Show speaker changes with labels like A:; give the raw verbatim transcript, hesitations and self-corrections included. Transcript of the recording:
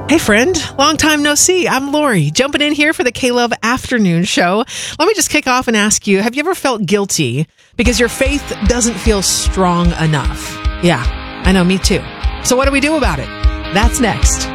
A: Hey friend, long time no see. I'm Lori, jumping in here for the K-Love Afternoon Show. Let me just kick off and ask you, have you ever felt guilty because your faith doesn't feel strong enough? Yeah, I know, me too. So what do we do about it? That's next.